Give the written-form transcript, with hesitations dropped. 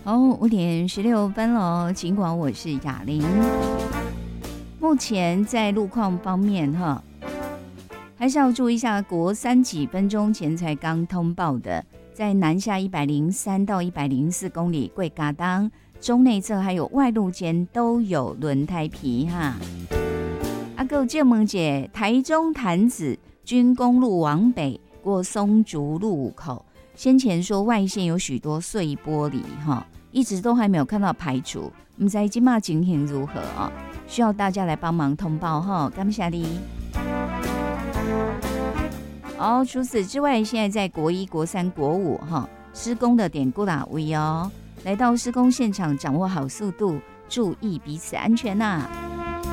好，5:16了，尽管我是雅玲。目前在路况方面哈，还是要注意一下，国三几分钟前才刚通报的，在南下103到104公里贵嘎当中内侧还有外路间都有轮胎皮哈。还有介问姐，台中潭子军公路往北过松竹路口，先前说外线有许多碎玻璃哈，一直都还没有看到排除，不知道现在情形如何啊？需要大家来帮忙通报哈，感谢你。好，除此之外，现在在国一、国三、国五哈施工的点过哪位哦？来到施工现场，掌握好速度，注意彼此安全呐。